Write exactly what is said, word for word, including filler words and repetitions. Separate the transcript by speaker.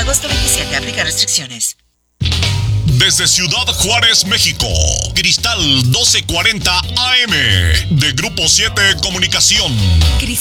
Speaker 1: agosto veintisiete. Aplica restricciones.
Speaker 2: Desde Ciudad Juárez, México, Cristal doce cuarenta A M, de Grupo siete Comunicación.